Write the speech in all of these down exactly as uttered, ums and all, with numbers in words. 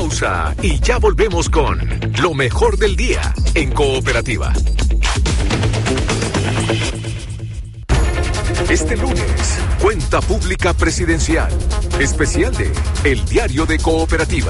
pausa y ya volvemos con lo mejor del día en Cooperativa. Este lunes, Cuenta Pública Presidencial, especial de El Diario de Cooperativa.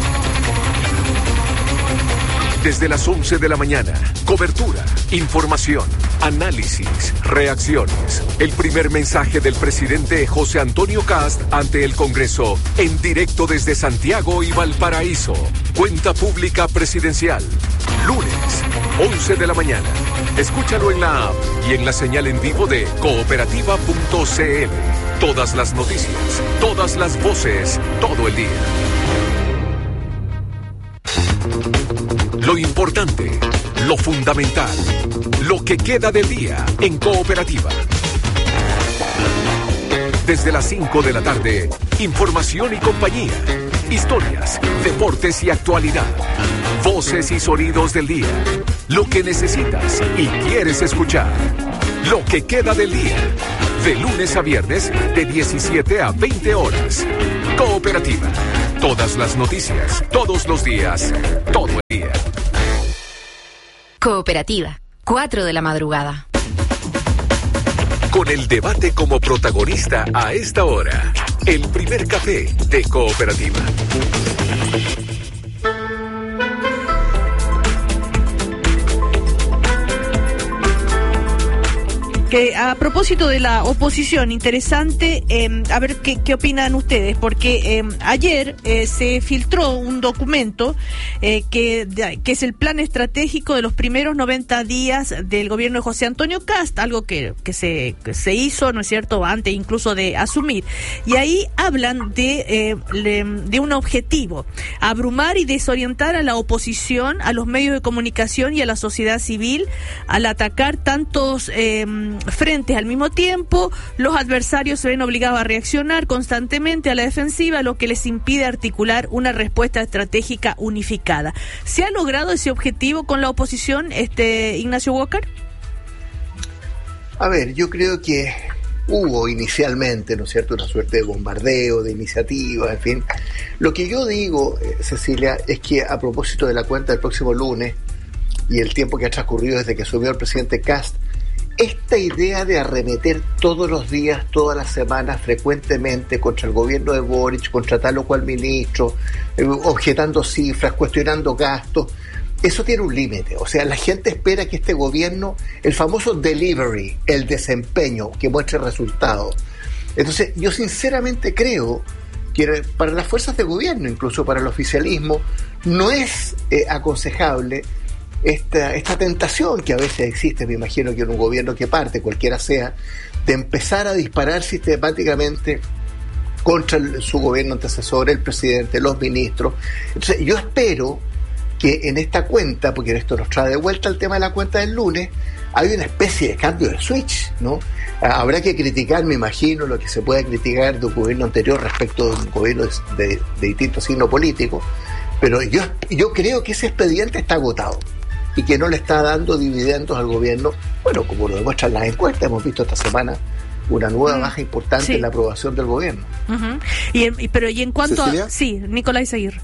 Desde las once de la mañana, cobertura, información, análisis, reacciones. El primer mensaje del presidente José Antonio Kast ante el Congreso, en directo desde Santiago y Valparaíso. Cuenta Pública Presidencial, lunes, once de la mañana. Escúchalo en la app y en la señal en vivo de cooperativa punto c l. Todas las noticias, todas las voces, todo el día. Lo importante, lo fundamental, lo que queda del día en Cooperativa. Desde las cinco de la tarde, información y compañía, historias, deportes y actualidad, voces y sonidos del día, lo que necesitas y quieres escuchar, lo que queda del día, de lunes a viernes, de diecisiete a veinte horas. Cooperativa, todas las noticias, todos los días, todo el día. Cooperativa, cuatro de la madrugada. Con el debate como protagonista a esta hora, el primer café de Cooperativa. Que a propósito de la oposición, interesante, eh, a ver qué, qué opinan ustedes, porque eh, ayer eh, se filtró un documento eh, que, que es el plan estratégico de los primeros noventa días del gobierno de José Antonio Kast, algo que, que, se, que se hizo, ¿no es cierto?, antes incluso de asumir. Y ahí hablan de, eh, de un objetivo: abrumar y desorientar a la oposición, a los medios de comunicación y a la sociedad civil, al atacar tantos eh, frentes al mismo tiempo. Los adversarios se ven obligados a reaccionar constantemente a la defensiva, lo que les impide articular una respuesta estratégica unificada. ¿Se ha logrado ese objetivo con la oposición, este Ignacio Walker? A ver, yo creo que hubo inicialmente, ¿no es cierto?, una suerte de bombardeo, de iniciativa, en fin. Lo que yo digo, eh, Cecilia, es que a propósito de la cuenta del próximo lunes y el tiempo que ha transcurrido desde que asumió el presidente Kast, esta idea de arremeter todos los días, todas las semanas, frecuentemente contra el gobierno de Boric, contra tal o cual ministro, eh, objetando cifras, cuestionando gastos, eso tiene un límite. O sea, la gente espera que este gobierno, el famoso delivery, el desempeño, que muestre resultados. Entonces, yo sinceramente creo que para las fuerzas de gobierno, incluso para el oficialismo, no es eh, aconsejable Esta, esta tentación que a veces existe, me imagino que en un gobierno que parte, cualquiera sea, de empezar a disparar sistemáticamente contra el, su gobierno antecesor, el presidente, los ministros. Entonces yo espero que en esta cuenta, porque esto nos trae de vuelta el tema de la cuenta del lunes, hay una especie de cambio de switch, ¿no? Habrá que criticar, me imagino, lo que se pueda criticar de un gobierno anterior respecto de un gobierno de, de, de distinto signo político, pero yo, yo creo que ese expediente está agotado y que no le está dando dividendos al gobierno. Bueno, como lo demuestran las encuestas, hemos visto esta semana una nueva baja importante sí. en la aprobación del gobierno. Uh-huh. y, y Pero y en cuanto ¿Cecilia? a... Sí, Nicolás Aguirre.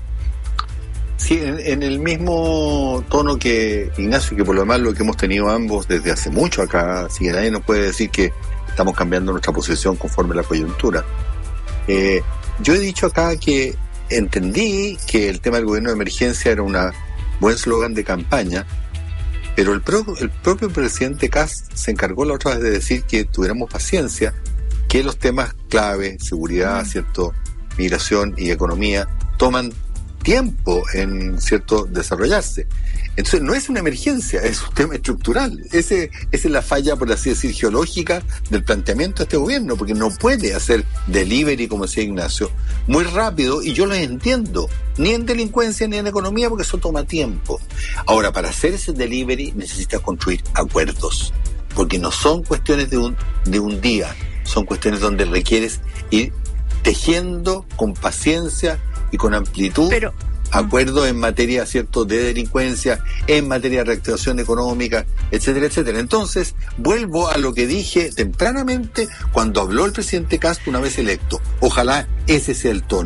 Sí, en, en el mismo tono que Ignacio, que por lo demás lo que hemos tenido ambos desde hace mucho acá, así que nadie nos puede decir que estamos cambiando nuestra posición conforme a la coyuntura. Eh, yo he dicho acá que entendí que el tema del gobierno de emergencia era un buen eslogan de campaña, pero el, pro, el propio presidente Kast se encargó la otra vez de decir que tuviéramos paciencia, que los temas clave, seguridad, cierto, migración y economía, toman tiempo en cierto desarrollarse. Entonces no es una emergencia, es un tema estructural. Ese, esa es la falla, por así decir, geológica del planteamiento de este gobierno, porque no puede hacer delivery, como decía Ignacio, muy rápido, y yo lo entiendo, ni en delincuencia ni en economía, porque eso toma tiempo. Ahora, para hacer ese delivery necesitas construir acuerdos, porque no son cuestiones de un, de un día, son cuestiones donde requieres ir tejiendo con paciencia y con amplitud, pero acuerdos en materia, cierto, de delincuencia, en materia de reactivación económica, etcétera, etcétera. Entonces, vuelvo a lo que dije tempranamente cuando habló el presidente Kast una vez electo. Ojalá ese sea el tono.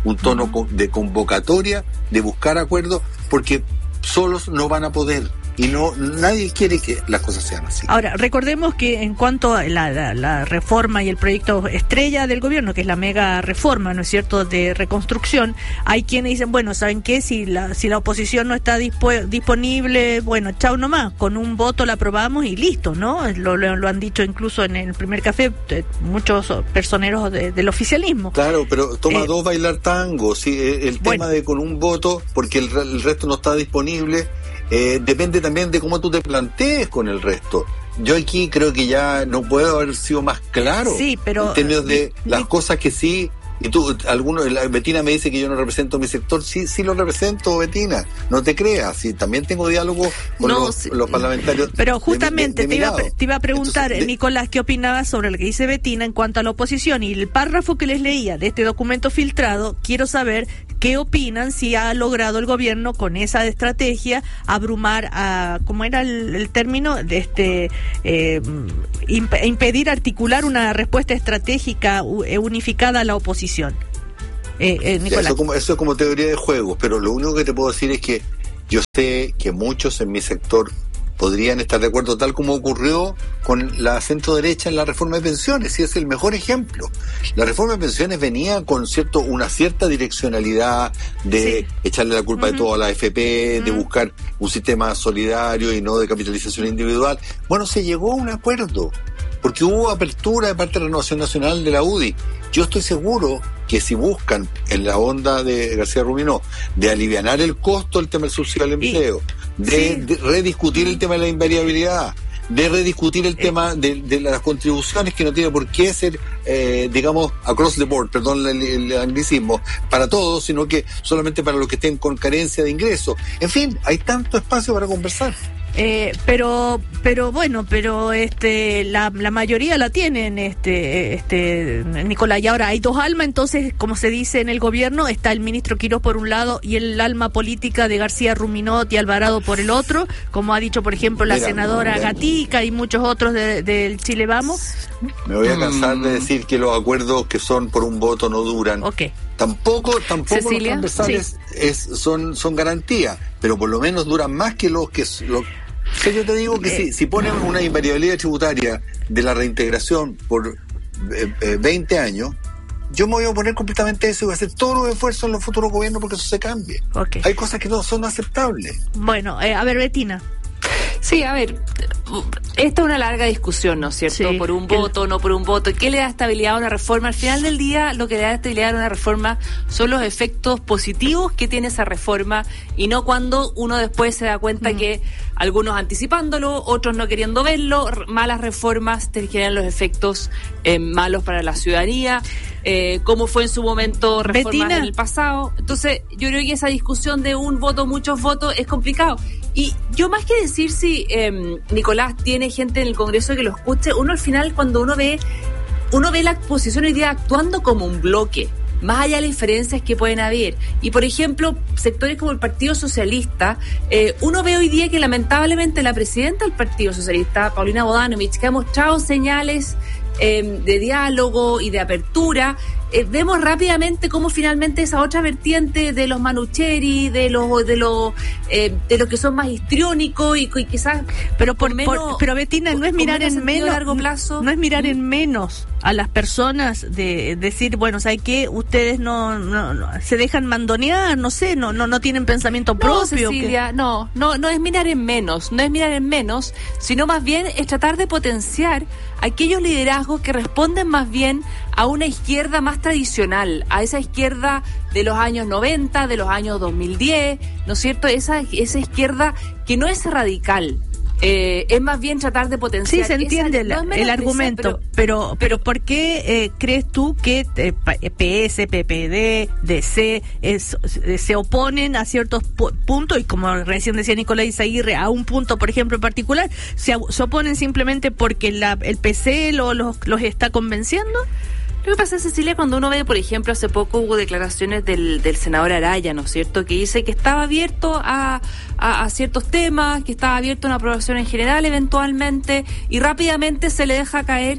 un tono uh-huh. de convocatoria, de buscar acuerdos, porque solos no van a poder. Y no, nadie quiere que las cosas sean así. Ahora, recordemos que en cuanto a la, la, la reforma y el proyecto estrella del gobierno, que es la mega reforma, ¿no es cierto?, de reconstrucción, hay quienes dicen, bueno, ¿saben qué? Si la si la oposición no está dispu- disponible, bueno, chao nomás, con un voto la aprobamos y listo, ¿no? Lo, lo, lo han dicho incluso en el primer café eh, muchos personeros de, del oficialismo. Claro, pero toma eh, dos bailar tango, sí, el bueno. tema de con un voto, porque el, el resto no está disponible. Eh, depende también de cómo tú te plantees con el resto. Yo aquí creo que ya no puedo haber sido más claro sí, pero, en términos de mi, las mi... cosas que sí. Y tú, algunos, la Betina me dice que yo no represento mi sector. Sí, sí lo represento, Betina. No te creas. Sí, también tengo diálogo con no, los, sí, los parlamentarios. Pero justamente de, de, de te, iba, te iba a preguntar, Entonces, de... Nicolás, ¿qué opinabas sobre lo que dice Betina en cuanto a la oposición? Y el párrafo que les leía de este documento filtrado, quiero saber qué opinan, si ha logrado el gobierno con esa estrategia abrumar a, ¿cómo era el, el término? De este eh, imp- impedir articular una respuesta estratégica unificada a la oposición. Eh, eh, Nicolás. Eso, como, eso es como teoría de juegos, pero lo único que te puedo decir es que yo sé que muchos en mi sector podrían estar de acuerdo, tal como ocurrió con la centro derecha en la reforma de pensiones, y es el mejor ejemplo. La reforma de pensiones venía con cierto una cierta direccionalidad de sí. echarle la culpa uh-huh. de todo a la A F P, uh-huh. de buscar un sistema solidario y no de capitalización individual. Bueno, se llegó a un acuerdo, porque hubo apertura de parte de la Renovación Nacional de la U D I. Yo estoy seguro que si buscan en la onda de García Ruminó de alivianar el costo del tema del subsidio al empleo, y, de, sí. de rediscutir el tema de la invariabilidad, de rediscutir el eh. tema de, de las contribuciones, que no tiene por qué ser, eh, digamos, across the board, perdón el, el anglicismo, para todos, sino que solamente para los que estén con carencia de ingresos. En fin, hay tanto espacio para conversar. Eh, pero pero bueno pero este la, la mayoría la tienen este este Nicolás, y ahora hay dos almas. Entonces, como se dice en el gobierno, está el ministro Quirós por un lado y el alma política de García Ruminot y Alvarado por el otro, como ha dicho por ejemplo la mira, senadora mira. Gatica y muchos otros del de Chile Vamos. Me voy a cansar mm. de decir que los acuerdos que son por un voto no duran. Okay. Tampoco, tampoco Cecilia, los transversales sí. es, son, son garantía, pero por lo menos duran más que los que los, o sea, yo te digo que eh, si, si ponen una invariabilidad tributaria de la reintegración por eh, eh, veinte años, yo me voy a oponer completamente a eso y voy a hacer todos los esfuerzos en los futuros gobiernos porque eso se cambie. Okay. Hay cosas que no son aceptables. Bueno, eh, a ver, Betina. Sí, a ver, esta es una larga discusión, ¿no es cierto? Sí, por un voto, no por un voto. ¿Qué le da estabilidad a una reforma? Al final del día, lo que le da estabilidad a una reforma son los efectos positivos que tiene esa reforma, y no cuando uno después se da cuenta mm. que algunos anticipándolo, otros no queriendo verlo, malas reformas te generan los efectos eh, malos para la ciudadanía, eh, como fue en su momento reformas Betina. En el pasado. Entonces, yo creo que esa discusión de un voto, muchos votos, es complicado. Y yo, más que decir si eh, Nicolás tiene gente en el Congreso que lo escuche, uno al final, cuando uno ve uno ve la oposición hoy día actuando como un bloque, más allá de las diferencias que pueden haber. Y, por ejemplo, sectores como el Partido Socialista, eh, uno ve hoy día que lamentablemente la presidenta del Partido Socialista, Paulina Bodanovich, que ha mostrado señales eh, de diálogo y de apertura, eh, vemos rápidamente cómo finalmente esa otra vertiente de los manucheri, de los de los eh, de los que son más histriónicos y, y quizás pero por, por menos por, pero Betina, no es mirar en menos a largo plazo, no es mirar ¿Mm? en menos a las personas, de decir, bueno, ¿sabe qué? Ustedes no, no, no se dejan mandonear, no sé, no no no tienen pensamiento no, propio. Cecilia, que... no, no, no es mirar en menos, no es mirar en menos, sino más bien es tratar de potenciar aquellos liderazgos que responden más bien a una izquierda más tradicional, a esa izquierda de los años noventa, de los años dos mil diez, ¿no es cierto? Esa, esa izquierda que no es radical. Eh, es más bien tratar de potenciar. Sí, se entiende esa, el, no el argumento, pero, pero pero ¿por qué eh, crees tú que eh, P S, P P D, D C es, se oponen a ciertos pu- puntos, y como recién decía Nicolás Izaguirre, a un punto, por ejemplo, en particular, se, se oponen simplemente porque la, el P C lo, los, los está convenciendo? Lo que pasa, Cecilia, cuando uno ve, por ejemplo, hace poco hubo declaraciones del, del senador Araya, ¿no es cierto?, que dice que estaba abierto a, a, a ciertos temas, que estaba abierto a una aprobación en general eventualmente, y rápidamente se le deja caer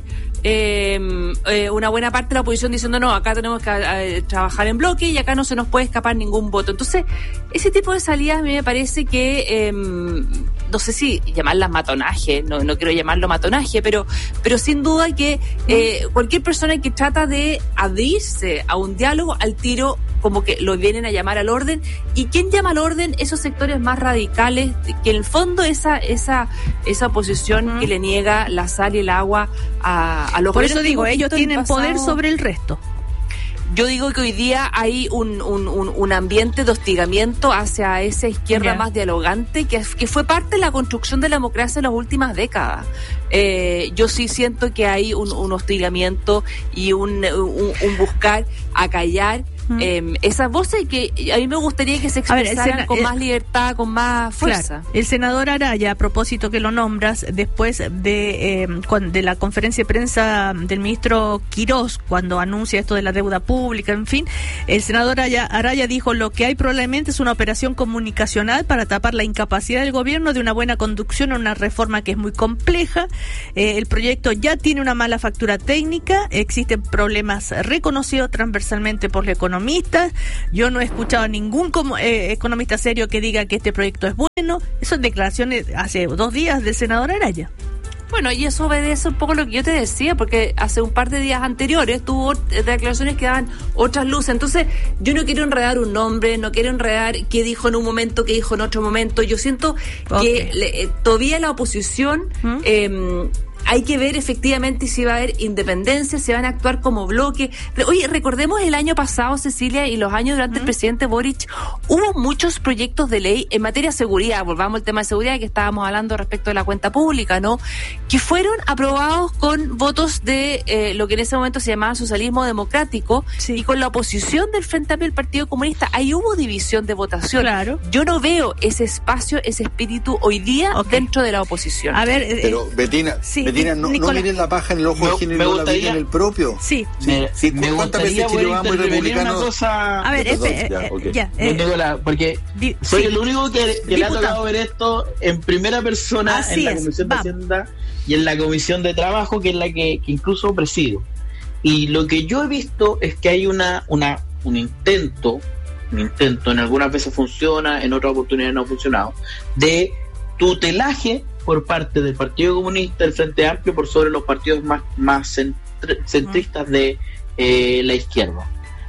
eh, eh, una buena parte de la oposición diciendo no, acá tenemos que eh, trabajar en bloque y acá no se nos puede escapar ningún voto. Entonces, ese tipo de salidas a mí me parece que, eh, no sé si llamarlas matonaje, no, no quiero llamarlo matonaje, pero, pero sin duda que eh, cualquier persona que trata de adherirse a un diálogo al tiro, como que lo vienen a llamar al orden. ¿Y quién llama al orden? Esos sectores más radicales, que en el fondo esa esa esa oposición uh-huh. que le niega la sal y el agua a, a los... Por eso digo, ellos tienen poder sobre el resto. Yo digo que hoy día hay un, un, un, un ambiente de hostigamiento hacia esa izquierda yeah. más dialogante que, que fue parte de la construcción de la democracia en las últimas décadas. Eh, yo sí siento que hay un, un hostigamiento y un, un, un buscar acallar Mm. Eh, esas voces que a mí me gustaría que se expresaran ver, sena- con más libertad, con más fuerza. Claro, el senador Araya, a propósito que lo nombras, después de, eh, de la conferencia de prensa del ministro Quirós, cuando anuncia esto de la deuda pública, en fin, el senador Araya, Araya dijo: lo que hay probablemente es una operación comunicacional para tapar la incapacidad del gobierno de una buena conducción a una reforma que es muy compleja. Eh, el proyecto ya tiene una mala factura técnica, existen problemas reconocidos transversalmente por la economía. Economistas. Yo no he escuchado a ningún como, eh, economista serio que diga que este proyecto es bueno. Eso son declaraciones hace dos días del senador Araya. Bueno, y eso obedece un poco lo que yo te decía, porque hace un par de días anteriores tuvo declaraciones que daban otras luces. Entonces, yo no quiero enredar un nombre, no quiero enredar qué dijo en un momento, qué dijo en otro momento. Yo siento okay. que le, eh, todavía la oposición... ¿Mm? eh, hay que ver efectivamente si va a haber independencia, si van a actuar como bloque. Oye, recordemos el año pasado, Cecilia, y los años durante ¿Mm? el presidente Boric, hubo muchos proyectos de ley en materia de seguridad, volvamos al tema de seguridad que estábamos hablando respecto de la cuenta pública, ¿no? Que fueron aprobados con votos de eh, lo que en ese momento se llamaba socialismo democrático, sí. y con la oposición del Frente Amplio del Partido Comunista. Ahí hubo división de votación. Claro. Yo no veo ese espacio, ese espíritu hoy día okay. dentro de la oposición. A ver, eh, pero Betina, sí. Betina, no, no miren la paja en el ojo ajeno y no la miren en el propio. Sí. sí. Me, sí. me gustaría poder intervenir una cosa. A ver, F, ya, okay. ya, eh, la, porque di, soy sí. el único que, que le ha tocado ver esto en primera persona Así en la es. Comisión de Hacienda y en la Comisión de Trabajo, que es la que, que incluso presido. Y lo que yo he visto es que hay una, una un intento, un intento, en algunas veces funciona, en otras oportunidades no ha funcionado, de tutelaje por parte del Partido Comunista, del Frente Amplio, por sobre los partidos más, más centr- centristas de eh, la izquierda.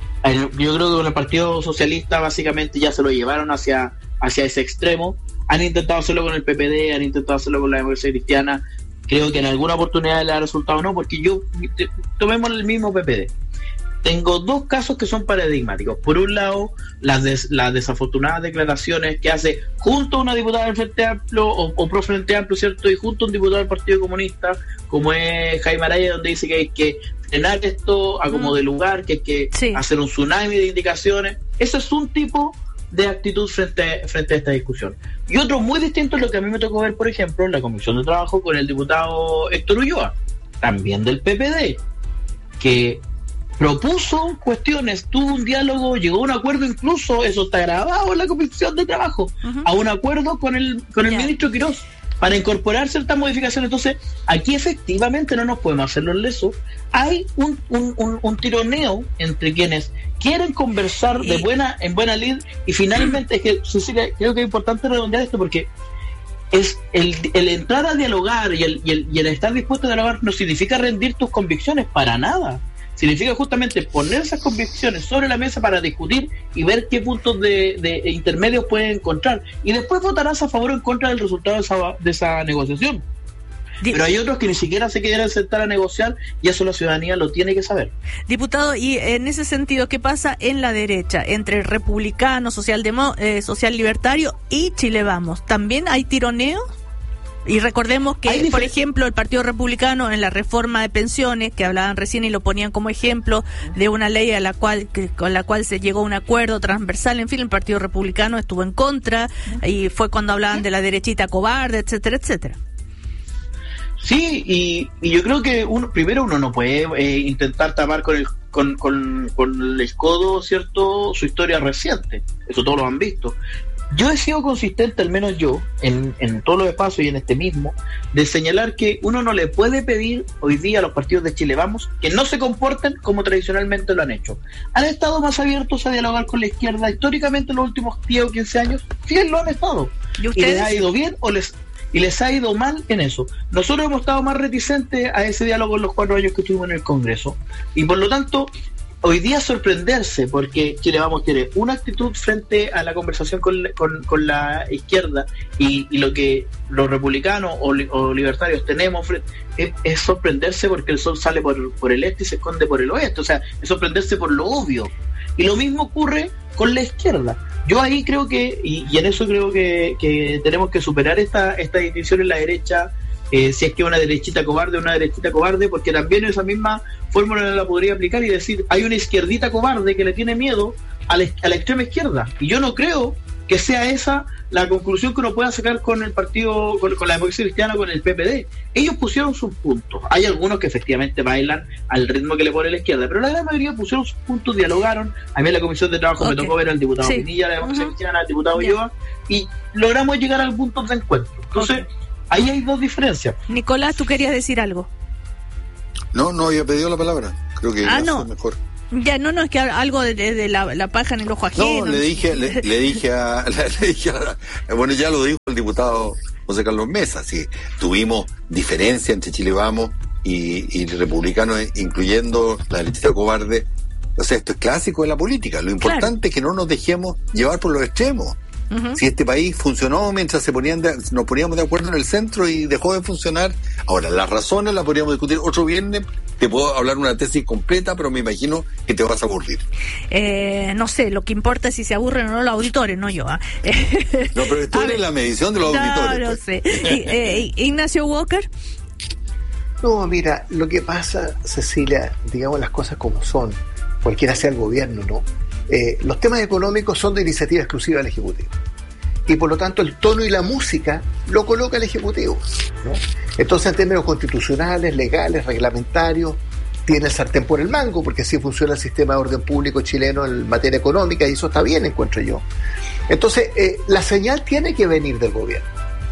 Yo creo que con el Partido Socialista básicamente ya se lo llevaron hacia, hacia ese extremo. Han intentado hacerlo con el P P D, han intentado hacerlo con la Democracia Cristiana. Creo que en alguna oportunidad le ha resultado no, porque yo, tomemos el mismo P P D. Tengo dos casos que son paradigmáticos. Por un lado, las, des, las desafortunadas declaraciones que hace junto a una diputada del Frente Amplio o, o pro Frente Amplio, ¿cierto? Y junto a un diputado del Partido Comunista, como es Jaime Araya, donde dice que hay que frenar esto a como de lugar, que hay que sí. hacer un tsunami de indicaciones. Ese es un tipo de actitud frente, frente a esta discusión. Y otro muy distinto es lo que a mí me tocó ver, por ejemplo, en la Comisión de Trabajo con el diputado Héctor Ulloa, también del P P D, que propuso cuestiones, tuvo un diálogo, llegó a un acuerdo, incluso eso está grabado en la Comisión de Trabajo, uh-huh. a un acuerdo con el con el yeah. ministro Quirós para incorporar ciertas modificaciones. Entonces, aquí efectivamente no nos podemos hacer los lesos. Hay un, un, un, un tironeo entre quienes quieren conversar de buena en buena lid y finalmente, es que, Cecilia, creo que es importante redondear esto porque es el, el entrar a dialogar y el, y, el, y el estar dispuesto a dialogar no significa rendir tus convicciones para nada. Significa justamente poner esas convicciones sobre la mesa para discutir y ver qué puntos de, de intermedios pueden encontrar. Y después votarás a favor o en contra del resultado de esa, de esa negociación. Pero hay otros que ni siquiera se quieren sentar a negociar y eso la ciudadanía lo tiene que saber. Diputado, y en ese sentido, ¿qué pasa en la derecha? Entre republicano, social, demo, eh, social libertario y Chile Vamos. ¿También hay tironeo? Y recordemos que, por ejemplo, el Partido Republicano en la reforma de pensiones, que hablaban recién y lo ponían como ejemplo de una ley a la cual que, con la cual se llegó a un acuerdo transversal, en fin, el Partido Republicano estuvo en contra, y fue cuando hablaban de la derechita cobarde, etcétera, etcétera. Sí, y, y yo creo que uno, primero uno no puede eh, intentar tapar con el con, con, con el escodo, ¿cierto?, su historia reciente. Eso todos lo han visto. Yo he sido consistente, al menos yo, en, en todos los espacios y en este mismo, de señalar que uno no le puede pedir hoy día a los partidos de Chile Vamos que no se comporten como tradicionalmente lo han hecho. Han estado más abiertos a dialogar con la izquierda históricamente en los últimos diez o quince años, sí lo han estado. ¿Y, ¿Y les ha ido bien o les y les ha ido mal en eso? Nosotros hemos estado más reticentes a ese diálogo en los cuatro años que estuvimos en el Congreso, y por lo tanto hoy día sorprenderse porque Chile Vamos tiene una actitud frente a la conversación con, con, con la izquierda y, y lo que los republicanos o, o libertarios tenemos es, es sorprenderse porque el sol sale por, por el este y se esconde por el oeste. O sea, es sorprenderse por lo obvio. Y lo mismo ocurre con la izquierda. Yo ahí creo que, y, y en eso creo que, que tenemos que superar esta, esta distinción en la derecha. Eh, si es que una derechita cobarde o una derechita cobarde, porque también esa misma fórmula la podría aplicar y decir, hay una izquierdita cobarde que le tiene miedo a la, a la extrema izquierda, y yo no creo que sea esa la conclusión que uno pueda sacar con el partido, con, con la democracia cristiana, con el P P D. Ellos pusieron sus puntos, hay algunos que efectivamente bailan al ritmo que le pone la izquierda, pero la gran mayoría pusieron sus puntos, dialogaron. A mí en la comisión de trabajo okay. me tocó ver al diputado sí. Pinilla, la democracia uh-huh. cristiana, al diputado yeah. Ulloa, y logramos llegar al punto de encuentro. Entonces okay. ahí hay dos diferencias. Nicolás, ¿tú querías decir algo? No, no había pedido la palabra. Creo que ah, no. mejor. Ya, no, no, es que algo de, de, de la, la paja en el ojo ajeno. No, le dije, le, le dije a, le dije a, bueno, ya lo dijo el diputado José Carlos Mesa, sí, tuvimos diferencia entre Chile Vamos y, y republicanos, incluyendo la derechita cobarde. O sea, esto es clásico de la política. Lo importante claro. es que no nos dejemos llevar por los extremos. Uh-huh. Si este país funcionó mientras se ponían de, nos poníamos de acuerdo en el centro y dejó de funcionar, ahora las razones las podríamos discutir otro viernes. Te puedo hablar una tesis completa, pero me imagino que te vas a aburrir. Eh, no sé, lo que importa es si se aburren o no los auditores, no yo. ¿eh? No, pero estoy en la medición de los no, auditores. No, no pues. sé. eh, Ignacio Walker. No, mira, lo que pasa, Cecilia, digamos las cosas como son, cualquiera sea el gobierno, ¿no? Eh, los temas económicos son de iniciativa exclusiva del Ejecutivo, y por lo tanto el tono y la música lo coloca el Ejecutivo, ¿no? Entonces, en términos constitucionales, legales, reglamentarios, tiene el sartén por el mango, porque así funciona el sistema de orden público chileno en materia económica, y eso está bien, encuentro yo. Entonces, eh, la señal tiene que venir del gobierno.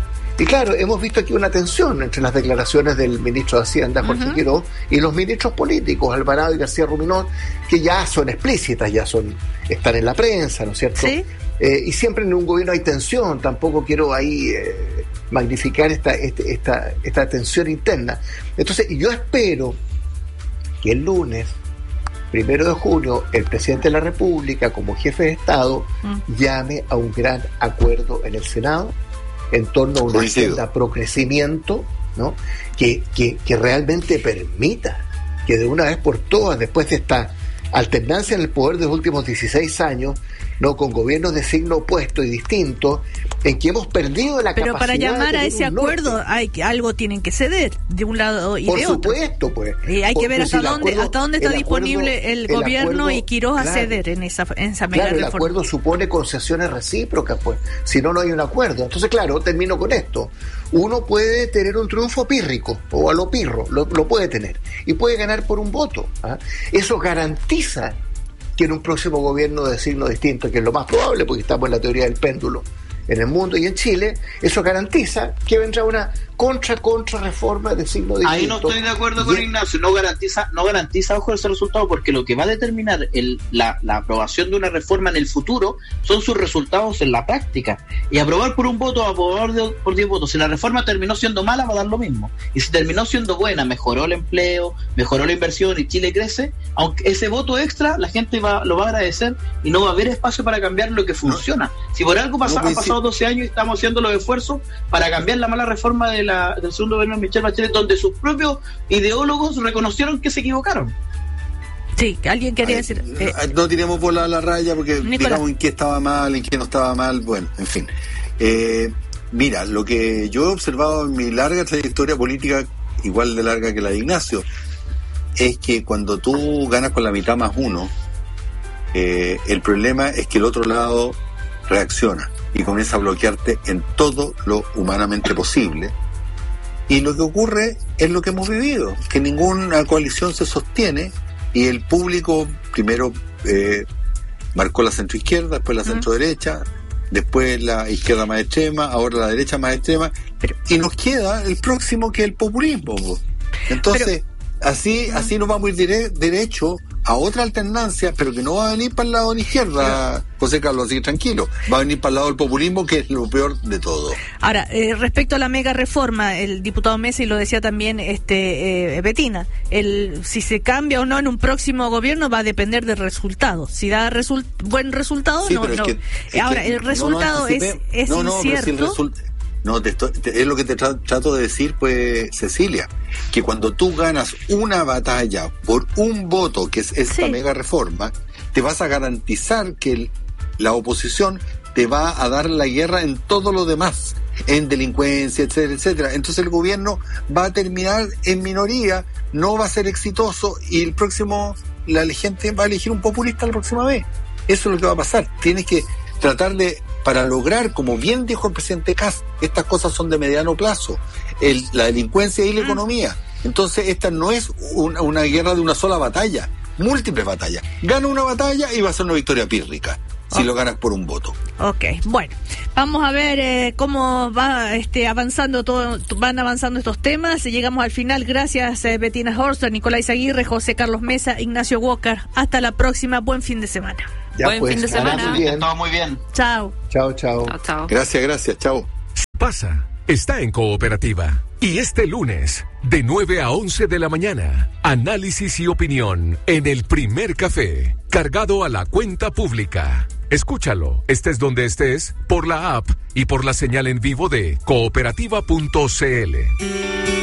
Y claro, hemos visto aquí una tensión entre las declaraciones del ministro de Hacienda, Jorge uh-huh. Quiroz, y los ministros políticos, Alvarado y García Ruminot, que ya son explícitas, ya son están en la prensa, ¿no es cierto? ¿Sí? Eh, y siempre en un gobierno hay tensión, tampoco quiero ahí eh, magnificar esta, este, esta, esta tensión interna. Entonces, yo espero que el lunes, primero de junio, el presidente de la República, como jefe de Estado, uh-huh. llame a un gran acuerdo en el Senado en torno a una agenda pro crecimiento, ¿no? que, que, que realmente permita que de una vez por todas, después de esta alternancia en el poder de los últimos dieciséis años, no con gobiernos de signo opuesto y distinto, en que hemos perdido la Pero capacidad. Pero para llamar de a ese acuerdo, norte. hay que, algo tienen que ceder de un lado y por de otro. Por supuesto, pues. Y hay por, que ver hasta dónde acuerdo, hasta dónde está el disponible acuerdo, el gobierno el acuerdo, y Quiroz a claro, ceder en esa en esa medida. Claro, el reforma. Acuerdo supone concesiones recíprocas, pues. Si no, no hay un acuerdo. Entonces, claro, termino con esto. Uno puede tener un triunfo pírrico o a lo pirro, lo, lo puede tener y puede ganar por un voto. ¿ah? Eso garantiza que en un próximo gobierno de signo distinto, que es lo más probable porque estamos en la teoría del péndulo en el mundo y en Chile, eso garantiza que vendrá una contra contra reforma de signo distinto. Ahí no estoy de acuerdo con y... Ignacio, no garantiza, no garantiza ojo ese resultado, porque lo que va a determinar el, la, la aprobación de una reforma en el futuro son sus resultados en la práctica, y aprobar por un voto, aprobar de, por diez votos, si la reforma terminó siendo mala va a dar lo mismo, y si terminó siendo buena, mejoró el empleo, mejoró la inversión y Chile crece, aunque ese voto extra la gente va, lo va a agradecer y no va a haber espacio para cambiar lo que funciona. No. Si por algo pasa, no, han pasado doce años y estamos haciendo los esfuerzos para cambiar la mala reforma de la del segundo gobierno de Michelle Bachelet, donde sus propios ideólogos reconocieron que se equivocaron. Sí, alguien quería Ay, decir... Eh, no tiremos por la, la raya porque Nicolás. Digamos en qué estaba mal, en qué no estaba mal, bueno, en fin. Eh, mira, lo que yo he observado en mi larga trayectoria política, igual de larga que la de Ignacio, es que cuando tú ganas con la mitad más uno, eh, el problema es que el otro lado reacciona y comienza a bloquearte en todo lo humanamente posible. Y lo que ocurre es lo que hemos vivido, que ninguna coalición se sostiene y el público primero eh, marcó la centroizquierda, después la centroderecha, después la izquierda más extrema, ahora la derecha más extrema, pero, y nos queda el próximo que es el populismo. Entonces, pero, así uh-huh. así nos vamos a ir dire- derecho a otra alternancia, pero que no va a venir para el lado de la izquierda, José Carlos, así que tranquilo, va a venir para el lado del populismo, que es lo peor de todo. Ahora, eh, respecto a la mega reforma, el diputado Mesa, y lo decía también este eh, Betina, el si se cambia o no en un próximo gobierno va a depender del resultado. Si da result- buen resultado, sí, no. no. Es que, es Ahora, que el resultado no, no es, es no, no, incierto. Pero si el result- No, te estoy, te, es lo que te tra- trato de decir, pues, Cecilia, que cuando tú ganas una batalla por un voto, que es esta sí. mega reforma, te vas a garantizar que el, la oposición te va a dar la guerra en todo lo demás, en delincuencia, etcétera, etcétera. Entonces el gobierno va a terminar en minoría, no va a ser exitoso y el próximo, la gente va a elegir un populista la próxima vez. Eso es lo que va a pasar. Tienes que tratar de, para lograr, como bien dijo el presidente Kast, estas cosas son de mediano plazo, el, la delincuencia y la mm. economía. Entonces esta no es una, una guerra de una sola batalla, múltiples batallas. Gana una batalla y va a ser una victoria pírrica, si okay. lo ganas por un voto. Ok, bueno, vamos a ver eh, cómo va este, avanzando todo, van avanzando estos temas. Llegamos al final. Gracias eh, Bettina Horster, Nicolás Aguirre, José Carlos Mesa, Ignacio Walker. Hasta la próxima. Buen fin de semana. Ya Buen pues, fin de semana. Muy bien. Todo muy bien. Chao. Chao, chao. Chao, chao. Gracias, gracias. Chao. Pasa, está en Cooperativa. Y este lunes, de nueve a once de la mañana, análisis y opinión en El Primer Café, cargado a la cuenta pública. Escúchalo, estés donde estés, por la app y por la señal en vivo de cooperativa punto c l.